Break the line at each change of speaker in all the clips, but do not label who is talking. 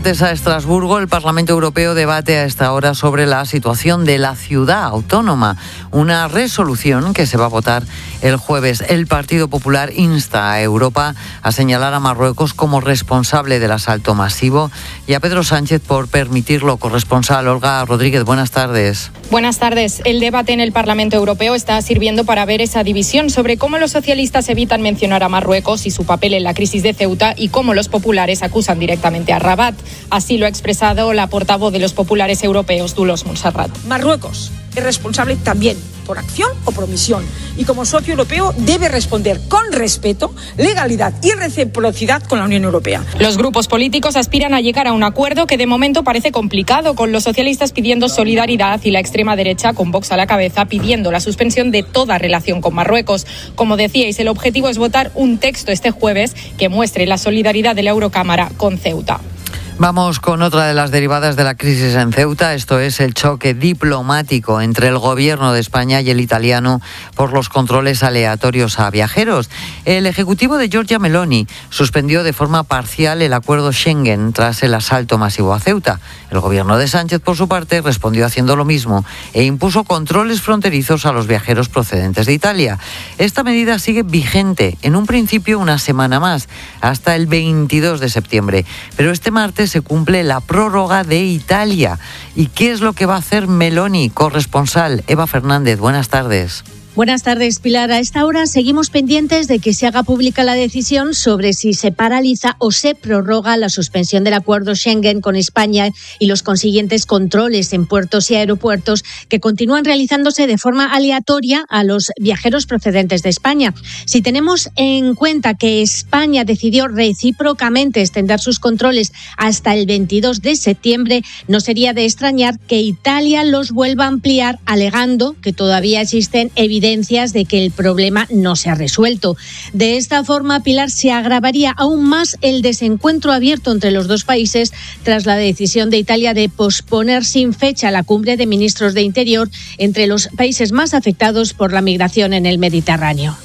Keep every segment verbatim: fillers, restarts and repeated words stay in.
A Estrasburgo, el Parlamento Europeo debate a esta hora sobre la situación de la ciudad autónoma, una resolución que se va a votar el jueves. El Partido Popular insta a Europa a señalar a Marruecos como responsable del asalto masivo y a Pedro Sánchez por permitirlo. Corresponsal Olga Rodríguez, buenas tardes.
Buenas tardes. El debate en el Parlamento Europeo está sirviendo para ver esa división sobre cómo los socialistas evitan mencionar a Marruecos y su papel en la crisis de Ceuta y cómo los populares acusan directamente a Rabat. Así lo ha expresado la portavoz de los populares europeos, Dolors Montserrat.
Marruecos es responsable también por acción o por omisión y como socio europeo debe responder con respeto, legalidad y reciprocidad con la Unión Europea.
Los grupos políticos aspiran a llegar a un acuerdo que de momento parece complicado, con los socialistas pidiendo solidaridad y la extrema derecha con Vox a la cabeza pidiendo la suspensión de toda relación con Marruecos. Como decíais, el objetivo es votar un texto este jueves que muestre la solidaridad de la Eurocámara con Ceuta.
Vamos con otra de las derivadas de la crisis en Ceuta. Esto es el choque diplomático entre el gobierno de España y el italiano por los controles aleatorios a viajeros. El ejecutivo de Giorgia Meloni suspendió de forma parcial el acuerdo Schengen tras el asalto masivo a Ceuta. El gobierno de Sánchez, por su parte, respondió haciendo lo mismo e impuso controles fronterizos a los viajeros procedentes de Italia. Esta medida sigue vigente, en un principio una semana más, hasta el veintidós de septiembre. Pero este martes se cumple la prórroga de Italia. ¿Y qué es lo que va a hacer Meloni? Corresponsal Eva Fernández, buenas tardes.
Buenas tardes, Pilar. A esta hora seguimos pendientes de que se haga pública la decisión sobre si se paraliza o se prorroga la suspensión del acuerdo Schengen con España y los consiguientes controles en puertos y aeropuertos que continúan realizándose de forma aleatoria a los viajeros procedentes de España. Si tenemos en cuenta que España decidió recíprocamente extender sus controles hasta el veintidós de septiembre, no sería de extrañar que Italia los vuelva a ampliar, alegando que todavía existen evidencias de que el problema no se ha resuelto. De esta forma, Pilar, se agravaría aún más el desencuentro abierto entre los dos países tras la decisión de Italia de posponer sin fecha la cumbre de ministros de Interior entre los países más afectados por la migración en el Mediterráneo.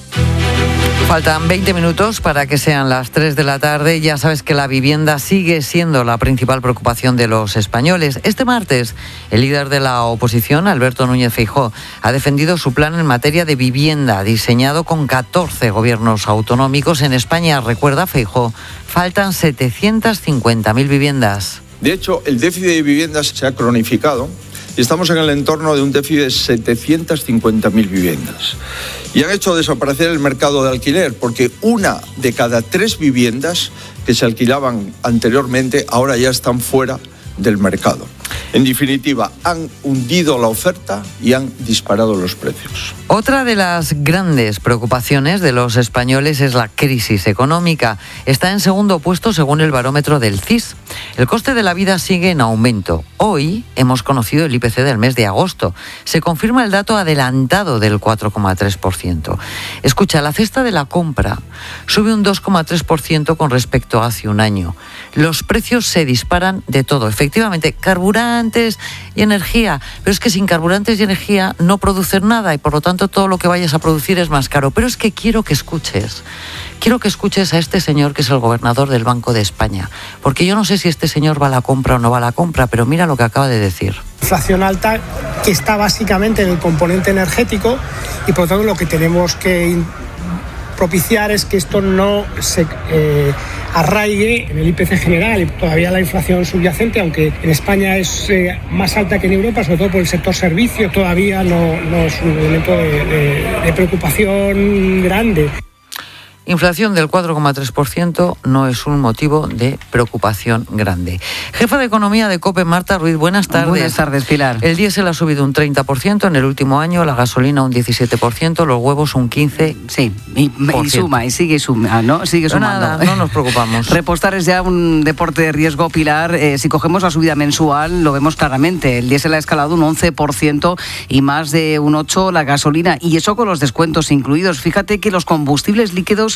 Faltan veinte minutos para que sean las tres de la tarde. Ya sabes que la vivienda sigue siendo la principal preocupación de los españoles. Este martes, el líder de la oposición, Alberto Núñez Feijóo, ha defendido su plan en materia de vivienda, diseñado con catorce gobiernos autonómicos. En España, recuerda Feijóo, faltan setecientas cincuenta mil viviendas.
De hecho, el déficit de viviendas se ha cronificado y estamos en el entorno de un déficit de setecientas cincuenta mil viviendas. Y han hecho desaparecer el mercado de alquiler, porque una de cada tres viviendas que se alquilaban anteriormente ahora ya están fuera del mercado. En definitiva, han hundido la oferta y han disparado los precios.
Otra de las grandes preocupaciones de los españoles es la crisis económica. Está en segundo puesto según el barómetro del C I S. El coste de la vida sigue en aumento. Hoy hemos conocido el I P C del mes de agosto. Se confirma el dato adelantado del cuatro coma tres por ciento. Escucha, la cesta de la compra sube un dos coma tres por ciento con respecto a hace un año. Los precios se disparan de todo. Efectivamente, carburantes y energía. Pero es que sin carburantes y energía no producen nada y por lo tanto todo lo que vayas a producir es más caro. Pero es que quiero que escuches, quiero que escuches a este señor que es el gobernador del Banco de España. Porque yo no sé si este señor va a la compra o no va a la compra, pero mira lo que acaba de decir.
Inflación alta que está básicamente en el componente energético y por lo tanto lo que tenemos que propiciar es que esto no se eh, arraigue en el I P C general. Todavía la inflación subyacente, aunque en España es eh, más alta que en Europa, sobre todo por el sector servicio, todavía no, no es un elemento de, de, de preocupación grande.
Inflación del cuatro coma tres por ciento no es un motivo de preocupación grande. Jefa de Economía de COPE, Marta Ruiz, buenas tardes.
Buenas tardes, Pilar.
El diésel ha subido un treinta por ciento en el último año, la gasolina un diecisiete por ciento, los huevos un quince por ciento.
Sí, y, y suma, y sigue, suma, ¿no? sigue sumando.
Nada, no nos preocupamos.
Repostar es ya un deporte de riesgo, Pilar. Eh, si cogemos la subida mensual, lo vemos claramente. El diésel ha escalado un once por ciento y más de un ocho por ciento la gasolina. Y eso con los descuentos incluidos. Fíjate que los combustibles líquidos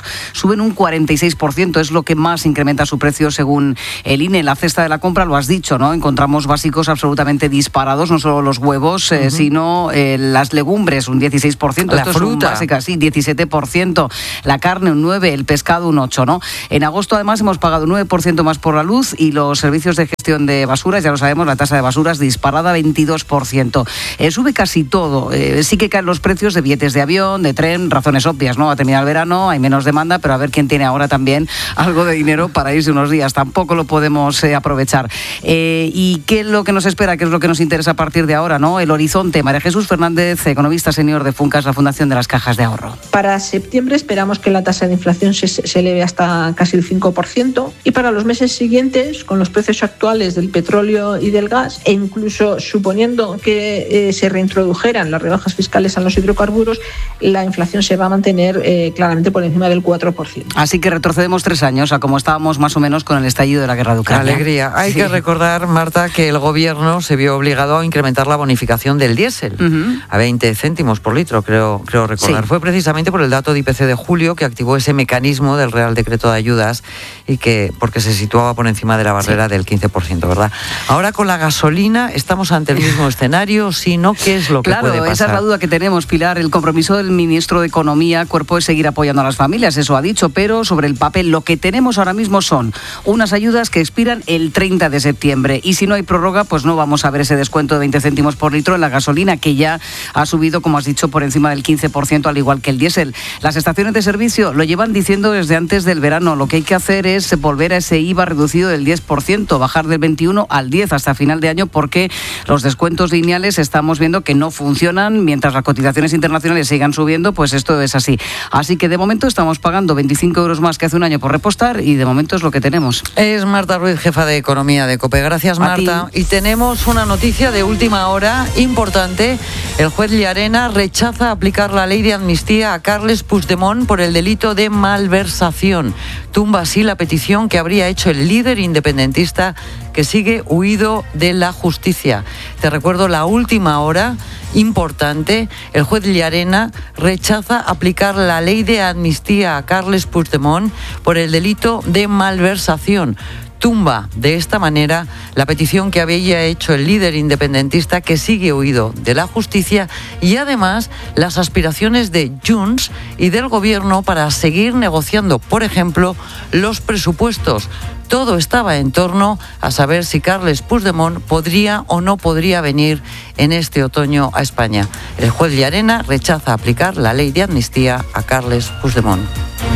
huevos suben un cuarenta y seis por ciento, es lo que más incrementa su precio según el I N E. La cesta de la compra, lo has dicho, ¿no? Encontramos básicos absolutamente disparados, no solo los huevos, uh-huh. eh, sino eh, las legumbres, un dieciséis por ciento.
La
Esto
fruta.
Es un básica, sí, diecisiete por ciento. La carne, un nueve por ciento. El pescado, un ocho por ciento, ¿no? En agosto, además, hemos pagado un nueve por ciento más por la luz y los servicios de gestión de basuras, ya lo sabemos, la tasa de basuras disparada veintidós por ciento. Eh, sube casi todo. Eh, sí que caen los precios de billetes de avión, de tren, razones obvias, ¿no? Ha terminado el verano, hay menos demanda, pero a ver quién tiene ahora también algo de dinero para irse unos días. Tampoco lo podemos eh, aprovechar. Eh, ¿Y qué es lo que nos espera? ¿Qué es lo que nos interesa a partir de ahora, ¿no? El horizonte. María Jesús Fernández, economista senior de Funcas, la Fundación de las Cajas de Ahorro.
Para septiembre esperamos que la tasa de inflación se, se eleve hasta casi el cinco por ciento y para los meses siguientes, con los precios actuales del petróleo y del gas, e incluso suponiendo que eh, se reintrodujeran las rebajas fiscales a los hidrocarburos, la inflación se va a mantener eh, claramente por encima del cuatro por ciento.
Así que retrocedemos tres años a como estábamos más o menos con el estallido de la guerra de Ucrania.
Alegría. Hay sí. que recordar, Marta, que el gobierno se vio obligado a incrementar la bonificación del diésel uh-huh. a veinte céntimos por litro, creo, creo recordar. Sí. Fue precisamente por el dato de I P C de julio que activó ese mecanismo del Real Decreto de Ayudas y que porque se situaba por encima de la barrera sí. del quince por ciento, ¿verdad? Ahora con la gasolina estamos ante el mismo escenario, si no, ¿qué es lo que
claro,
puede pasar?
Esa es la duda que tenemos, Pilar. El compromiso del ministro de Economía, Cuerpo, es seguir apoyando a las familias, eso ha dicho, pero sobre el papel lo que tenemos ahora mismo son unas ayudas que expiran el treinta de septiembre y si no hay prórroga, pues no vamos a ver ese descuento de veinte céntimos por litro en la gasolina, que ya ha subido, como has dicho, por encima del quince por ciento, al igual que el diésel. Las estaciones de servicio lo llevan diciendo desde antes del verano. Lo que hay que hacer es volver a ese I V A reducido del diez por ciento, bajar del veintiuno al diez hasta final de año, porque los descuentos lineales estamos viendo que no funcionan mientras las cotizaciones internacionales sigan subiendo, pues esto es así. Así que de momento estamos pagando veinticinco euros más que hace un año por repostar y de momento es lo que tenemos.
Es Marta Ruiz, jefa de Economía de COPE. Gracias, Marta. Y tenemos una noticia de última hora importante. El juez Llarena rechaza aplicar la ley de amnistía a Carles Puigdemont por el delito de malversación. Tumba así la petición que habría hecho el líder independentista que sigue huido de la justicia. Te recuerdo la última hora importante. El juez Llarena rechaza aplicar la ley de amnistía a Carles Puigdemont por el delito de malversación. Tumba de esta manera la petición que había hecho el líder independentista que sigue huido de la justicia y además las aspiraciones de Junts y del gobierno para seguir negociando, por ejemplo, los presupuestos. Todo estaba en torno a saber si Carles Puigdemont podría o no podría venir en este otoño a España. El juez Llarena rechaza aplicar la ley de amnistía a Carles Puigdemont.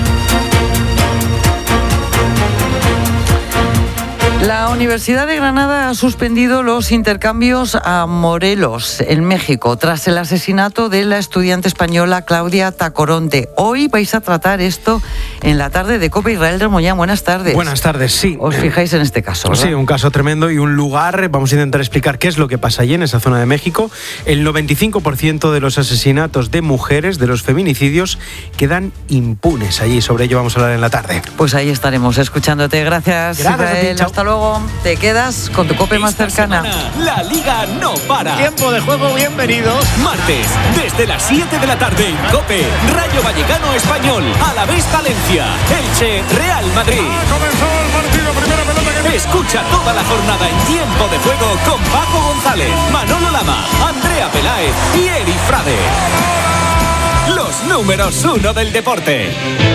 La Universidad de Granada ha suspendido los intercambios a Morelos, en México, tras el asesinato de la estudiante española Claudia Tacoronte. Hoy vais a tratar esto en la tarde de COPE. Israel del Mollán, buenas tardes.
Buenas tardes, sí.
Os fijáis en este caso, ¿verdad?
Sí, un caso tremendo y un lugar. Vamos a intentar explicar qué es lo que pasa allí, en esa zona de México. El noventa y cinco por ciento de los asesinatos de mujeres, de los feminicidios, quedan impunes allí. Sobre ello vamos a hablar en la tarde.
Pues ahí estaremos escuchándote. Gracias,
Gracias
Israel.
a ti,
Hasta luego. Te quedas con tu COPE más cercana.
Semana, la Liga no para.
Tiempo de juego, bienvenidos.
Martes, desde las siete de la tarde en COPE, Rayo Vallecano Español, Alavés Valencia, Elche, Real Madrid.
Ha comenzado el partido, primera pelota que...
Escucha toda la jornada en Tiempo de Juego con Paco González, Manolo Lama, Andrea Peláez y Eri Frade. Los números uno del deporte.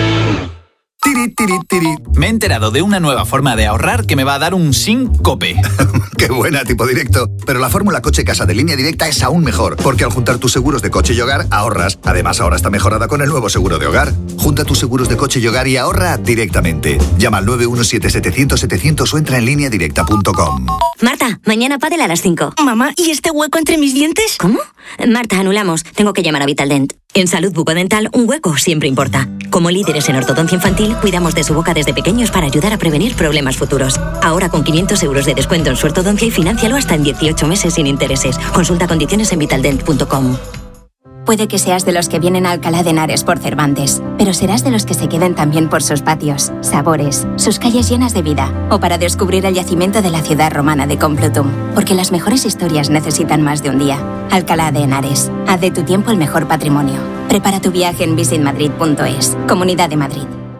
Tiri, tiri, tiri. Me he enterado de una nueva forma de ahorrar que me va a dar un síncope.
¡Qué buena, tipo directo! Pero la fórmula Coche Casa de Línea Directa es aún mejor, porque al juntar tus seguros de coche y hogar, ahorras. Además, ahora está mejorada con el nuevo seguro de hogar. Junta tus seguros de coche y hogar y ahorra directamente. Llama al nueve uno siete, setecientos, setecientos o entra en línea directa punto com.
Marta, mañana pádel a las cinco.
Mamá, ¿y este hueco entre mis dientes?
¿Cómo? Marta, anulamos. Tengo que llamar a Vitaldent. En salud bucodental, un hueco siempre importa. Como líderes en ortodoncia infantil, cuidamos de su boca desde pequeños para ayudar a prevenir problemas futuros. Ahora con quinientos euros de descuento en su ortodoncia y fináncialo hasta en dieciocho meses sin intereses. Consulta condiciones en vitaldent punto com.
Puede que seas de los que vienen a Alcalá de Henares por Cervantes, pero serás de los que se queden también por sus patios, sabores, sus calles llenas de vida, o para descubrir el yacimiento de la ciudad romana de Complutum, porque las mejores historias necesitan más de un día. Alcalá de Henares, haz de tu tiempo el mejor patrimonio. Prepara tu viaje en visit madrid punto es. Comunidad de Madrid.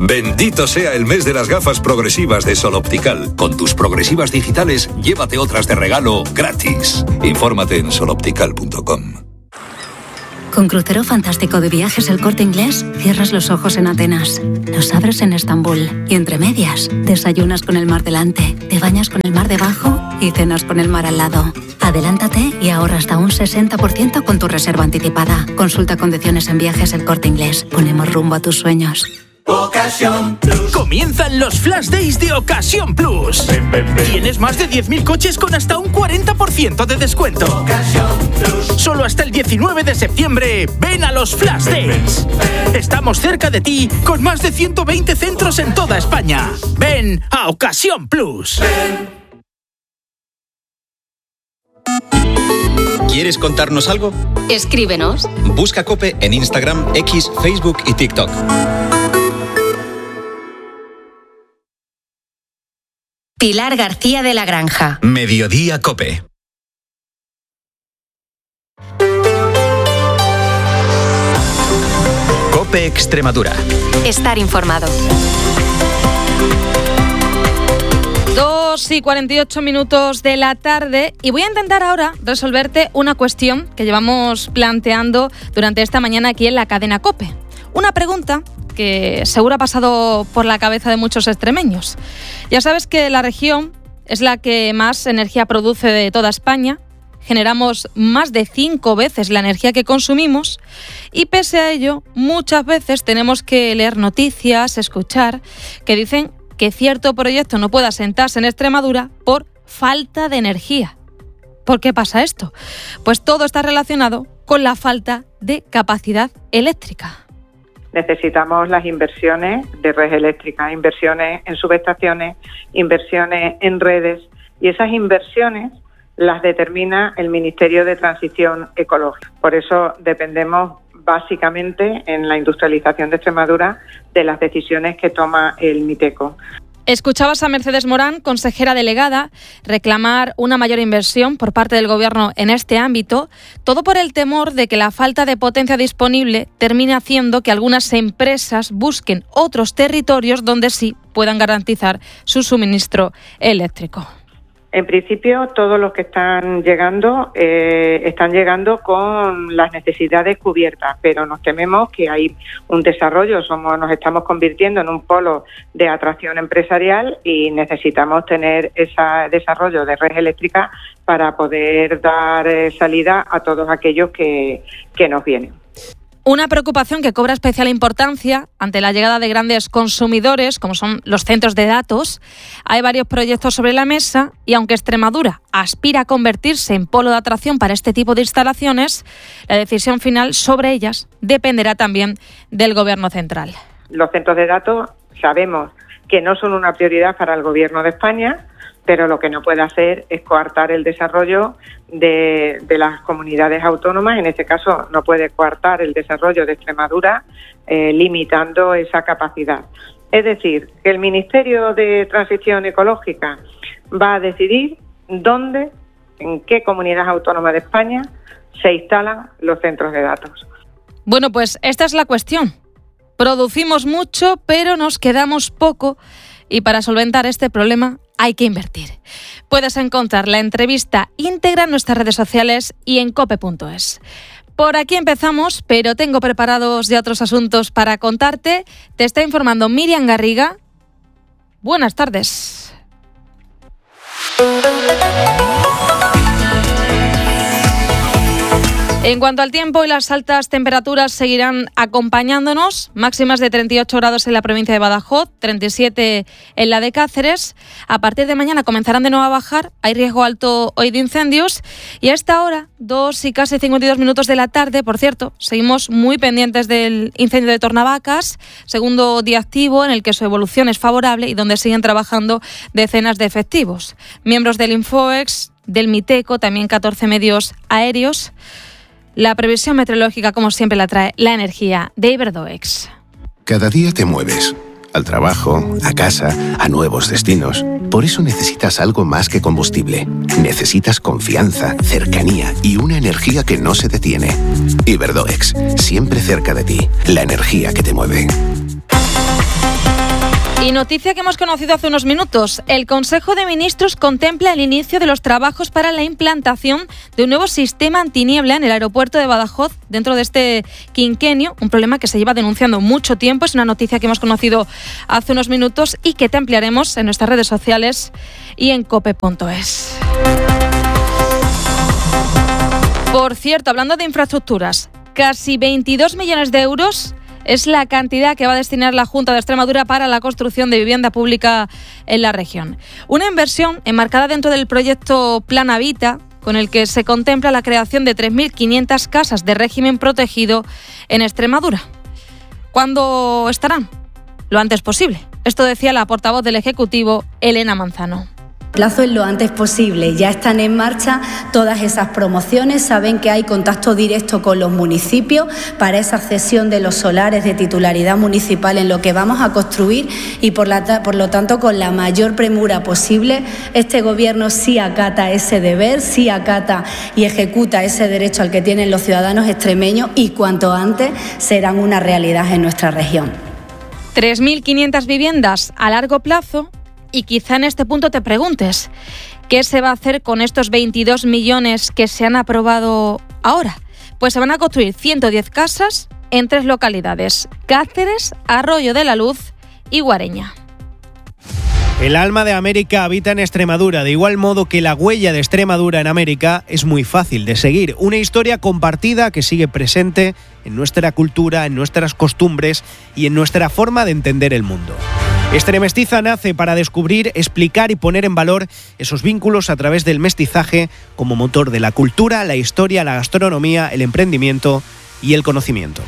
Bendito sea el mes de las gafas progresivas de Sol Optical. Con tus progresivas digitales, llévate otras de regalo gratis. Infórmate en sol optical punto com.
Con Crucero Fantástico de Viajes El Corte Inglés, cierras los ojos en Atenas, los abres en Estambul y entre medias, desayunas con el mar delante, te bañas con el mar debajo y cenas con el mar al lado. Adelántate y ahorra hasta un sesenta por ciento con tu reserva anticipada. Consulta condiciones en Viajes El Corte Inglés. Ponemos rumbo a tus sueños.
Ocasión Plus. Comienzan los Flash Days de Ocasión Plus. Ven, ven, ven. Tienes más de diez mil coches con hasta un cuarenta por ciento de descuento. Ocasión Plus. Solo hasta el diecinueve de septiembre. Ven a los Flash ven, Days. Ven, ven. Estamos cerca de ti con más de ciento veinte centros en toda España. Ven a Ocasión Plus. Ven.
¿Quieres contarnos algo?
Escríbenos.
Busca COPE en Instagram, X, Facebook y TikTok.
Pilar García de la Granja.
Mediodía COPE. COPE Extremadura.
Estar informado.
dos y cuarenta y ocho minutos de la tarde y voy a intentar ahora resolverte una cuestión que llevamos planteando durante esta mañana aquí en la cadena COPE. Una pregunta que seguro ha pasado por la cabeza de muchos extremeños. Ya sabes que la región es la que más energía produce de toda España. Generamos más de cinco veces la energía que consumimos y pese a ello muchas veces tenemos que leer noticias, escuchar que dicen que cierto proyecto no pueda asentarse en Extremadura por falta de energía. ¿Por qué pasa esto? Pues todo está relacionado con la falta de capacidad eléctrica.
Necesitamos las inversiones de red eléctrica, inversiones en subestaciones, inversiones en redes y esas inversiones las determina el Ministerio de Transición Ecológica. Por eso dependemos básicamente en la industrialización de Extremadura de las decisiones que toma el MITECO.
Escuchabas a Mercedes Morán, consejera delegada, reclamar una mayor inversión por parte del Gobierno en este ámbito, todo por el temor de que la falta de potencia disponible termine haciendo que algunas empresas busquen otros territorios donde sí puedan garantizar su suministro eléctrico.
En principio, todos los que están llegando eh, están llegando con las necesidades cubiertas, pero nos tememos que hay un desarrollo, somos, nos estamos convirtiendo en un polo de atracción empresarial y necesitamos tener ese desarrollo de red eléctrica para poder dar eh, salida a todos aquellos que, que nos vienen.
Una preocupación que cobra especial importancia ante la llegada de grandes consumidores, como son los centros de datos. Hay varios proyectos sobre la mesa y aunque Extremadura aspira a convertirse en polo de atracción para este tipo de instalaciones, la decisión final sobre ellas dependerá también del Gobierno central.
Los centros de datos sabemos que no son una prioridad para el Gobierno de España, pero lo que no puede hacer es coartar el desarrollo de, de las comunidades autónomas. En este caso, no puede coartar el desarrollo de Extremadura, eh, limitando esa capacidad. Es decir, que el Ministerio de Transición Ecológica va a decidir dónde, en qué comunidades autónomas de España se instalan los centros de datos.
Bueno, pues esta es la cuestión. Producimos mucho, pero nos quedamos poco y para solventar este problema hay que invertir. Puedes encontrar la entrevista íntegra en nuestras redes sociales y en cope punto es. Por aquí empezamos, pero tengo preparados ya otros asuntos para contarte. Te está informando Miriam Garriga. Buenas tardes. En cuanto al tiempo, y las altas temperaturas seguirán acompañándonos, máximas de treinta y ocho grados en la provincia de Badajoz, treinta y siete en la de Cáceres. A partir de mañana comenzarán de nuevo a bajar, hay riesgo alto hoy de incendios y a esta hora, dos y casi cincuenta y dos minutos de la tarde, por cierto, seguimos muy pendientes del incendio de Tornavacas, segundo día activo en el que su evolución es favorable y donde siguen trabajando decenas de efectivos. Miembros del Infoex, del MITECO, también catorce medios aéreos. La previsión meteorológica, como siempre, la trae la energía de Iberdoex.
Cada día te mueves. Al trabajo, a casa, a nuevos destinos. Por eso necesitas algo más que combustible. Necesitas confianza, cercanía y una energía que no se detiene. Iberdoex, siempre cerca de ti. La energía que te mueve.
Y noticia que hemos conocido hace unos minutos. El Consejo de Ministros contempla el inicio de los trabajos para la implantación de un nuevo sistema antiniebla en el aeropuerto de Badajoz dentro de este quinquenio, un problema que se lleva denunciando mucho tiempo. Es una noticia que hemos conocido hace unos minutos y que te ampliaremos en nuestras redes sociales y en cope punto es. Por cierto, hablando de infraestructuras, casi veintidós millones de euros es la cantidad que va a destinar la Junta de Extremadura para la construcción de vivienda pública en la región. Una inversión enmarcada dentro del proyecto Plan Habita, con el que se contempla la creación de tres mil quinientas casas de régimen protegido en Extremadura. ¿Cuándo estarán? Lo antes posible. Esto decía la portavoz del Ejecutivo, Elena Manzano.
Plazo es lo antes posible. Ya están en marcha todas esas promociones. Saben que hay contacto directo con los municipios para esa cesión de los solares de titularidad municipal en lo que vamos a construir y por, la, por lo tanto con la mayor premura posible. Este Gobierno sí acata ese deber, sí acata y ejecuta ese derecho al que tienen los ciudadanos extremeños y cuanto antes serán una realidad en nuestra región.
tres mil quinientas viviendas a largo plazo. Y quizá en este punto te preguntes, ¿qué se va a hacer con estos veintidós millones que se han aprobado ahora? Pues se van a construir ciento diez casas en tres localidades: Cáceres, Arroyo de la Luz y Guareña.
El alma de América habita en Extremadura, de igual modo que la huella de Extremadura en América es muy fácil de seguir. Una historia compartida que sigue presente en nuestra cultura, en nuestras costumbres y en nuestra forma de entender el mundo. Extremestiza nace para descubrir, explicar y poner en valor esos vínculos a través del mestizaje como motor de la cultura, la historia, la gastronomía, el emprendimiento y el conocimiento.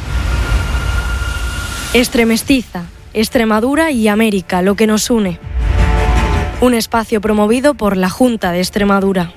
Extremestiza, Extremadura y América, lo que nos une. Un espacio promovido por la Junta de Extremadura.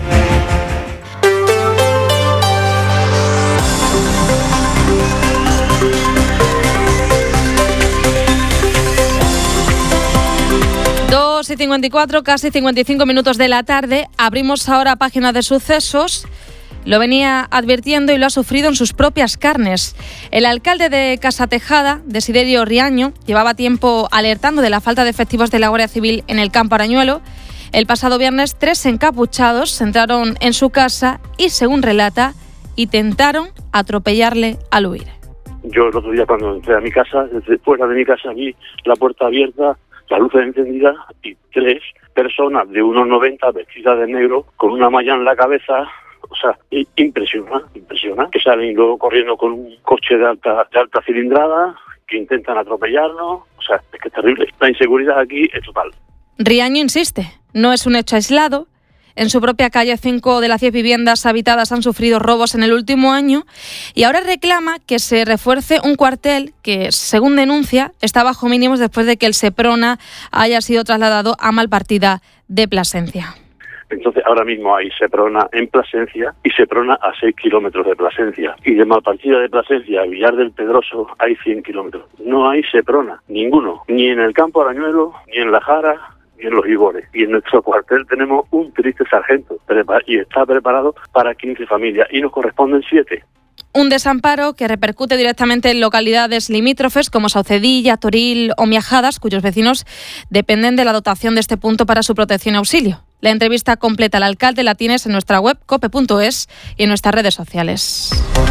dos y cincuenta y cuatro, casi cincuenta y cinco minutos de la tarde. Abrimos ahora página de sucesos. Lo venía advirtiendo y lo ha sufrido en sus propias carnes. El alcalde de Casatejada, Desiderio Riaño, llevaba tiempo alertando de la falta de efectivos de la Guardia Civil en el campo Arañuelo. El pasado viernes, tres encapuchados entraron en su casa y, según relata, intentaron atropellarle al huir.
Yo el otro día cuando entré a mi casa, desde fuera de mi casa vi la puerta abierta, la luz encendida y tres personas de uno noventa vestidas de negro con una malla en la cabeza. O sea, impresiona, impresiona, que salen luego corriendo con un coche de alta de alta cilindrada, que intentan atropellarnos. O sea, es que es terrible. La inseguridad aquí es total.
Riaño insiste, no es un hecho aislado. En su propia calle, cinco de las diez viviendas habitadas han sufrido robos en el último año y ahora reclama que se refuerce un cuartel que, según denuncia, está bajo mínimos después de que el Seprona haya sido trasladado a Malpartida de Plasencia.
Entonces, ahora mismo hay Seprona en Plasencia y Seprona a seis kilómetros de Plasencia. Y de Malpartida de Plasencia a Villar del Pedroso hay cien kilómetros. No hay Seprona, ninguno. Ni en el campo Arañuelo, ni en La Jara, ni en los Ibores. Y en nuestro cuartel tenemos un triste sargento y está preparado para quince familias y nos corresponden siete.
Un desamparo que repercute directamente en localidades limítrofes como Saucedilla, Toril o Miajadas, cuyos vecinos dependen de la dotación de este punto para su protección y auxilio. La entrevista completa al alcalde la tienes en nuestra web cope punto es y en nuestras redes sociales.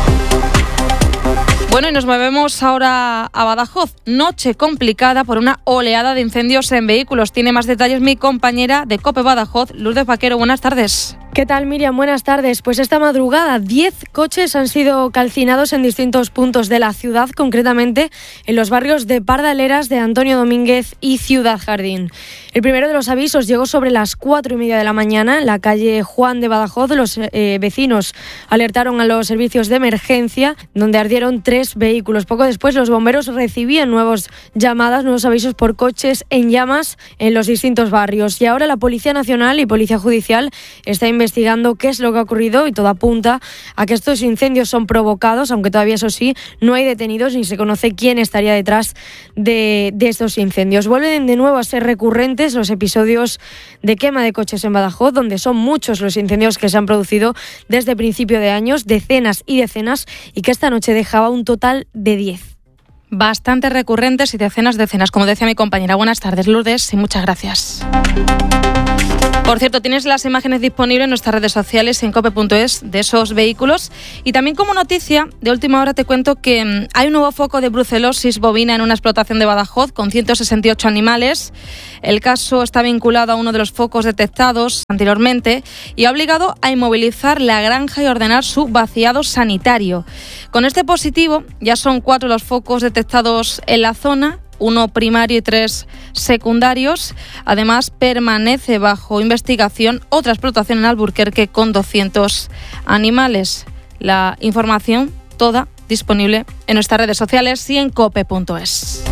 Bueno, y nos movemos ahora a Badajoz. Noche complicada por una oleada de incendios en vehículos. Tiene más detalles mi compañera de COPE Badajoz, Lourdes Vaquero. Buenas tardes.
¿Qué tal, Miriam? Buenas tardes. Pues esta madrugada diez coches han sido calcinados en distintos puntos de la ciudad, concretamente en los barrios de Pardaleras, de Antonio Domínguez y Ciudad Jardín. El primero de los avisos llegó sobre las cuatro y media de la mañana en la calle Juan de Badajoz. Los eh, vecinos alertaron a los servicios de emergencia, donde ardieron tres vehículos. Poco después los bomberos recibían nuevas llamadas, nuevos avisos por coches en llamas en los distintos barrios. Y ahora la Policía Nacional y Policía Judicial está investigando qué es lo que ha ocurrido y todo apunta a que estos incendios son provocados, aunque todavía, eso sí, no hay detenidos ni se conoce quién estaría detrás de, de estos incendios. Vuelven de nuevo a ser recurrentes los episodios de quema de coches en Badajoz, donde son muchos los incendios que se han producido desde principio de años, decenas y decenas, y que esta noche dejaba un total de diez.
bastante recurrentes y decenas de decenas, como decía mi compañera. Buenas tardes, Lourdes, y muchas gracias. Por cierto, tienes las imágenes disponibles en nuestras redes sociales y en cope punto es de esos vehículos. Y también como noticia, de última hora te cuento que hay un nuevo foco de brucelosis bovina en una explotación de Badajoz con ciento sesenta y ocho animales. El caso está vinculado a uno de los focos detectados anteriormente y ha obligado a inmovilizar la granja y ordenar su vaciado sanitario. Con este positivo ya son cuatro los focos detectados en la zona, uno primario y tres secundarios. Además, permanece bajo investigación otra explotación en Alburquerque con doscientos animales. La información toda disponible en nuestras redes sociales y en cope punto es.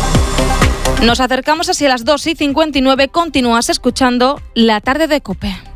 Nos acercamos así a las dos y cincuenta y nueve. Continúas escuchando La Tarde de COPE.